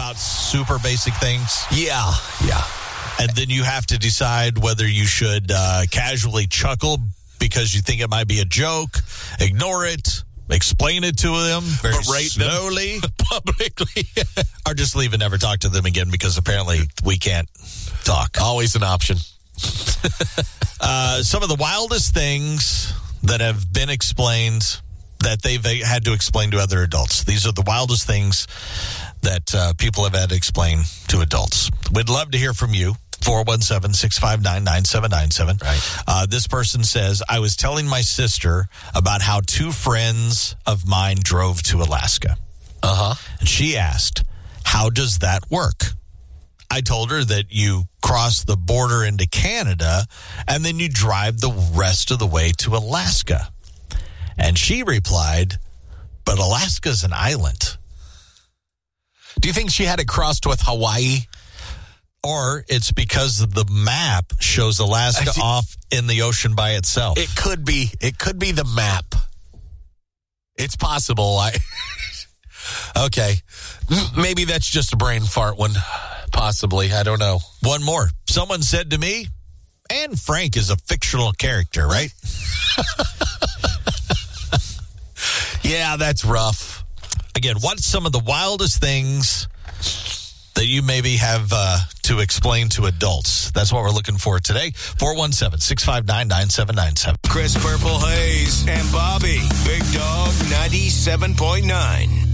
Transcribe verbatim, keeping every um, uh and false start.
about super basic things. Yeah, yeah. And then you have to decide whether you should uh, casually chuckle because you think it might be a joke, ignore it, explain it to them very Berate slowly, them publicly, or just leave and never talk to them again because apparently we can't talk. Always an option. uh, some of the wildest things that have been explained that they've had to explain to other adults. These are the wildest things that uh, people have had to explain to adults. We'd love to hear from you. four one seven, six five nine, nine seven nine seven. Right. Uh, this person says, I was telling my sister about how two friends of mine drove to Alaska. Uh-huh. And she asked, how does that work? I told her that you cross the border into Canada and then you drive the rest of the way to Alaska. And she replied, but Alaska's an island. Do you think she had it crossed with Hawaii? Or it's because the map shows Alaska see, off in the ocean by itself. It could be. It could be the map. It's possible. I Okay. Maybe that's just a brain fart one. Possibly. I don't know. One more. Someone said to me, Anne Frank is a fictional character, right? Yeah, that's rough. Again, what's some of the wildest things that you maybe have uh, to explain to adults? That's what we're looking for today. four one seven, six five nine, nine seven nine seven. Chris Purple Hayes and Bobby. Big Dog ninety-seven point nine.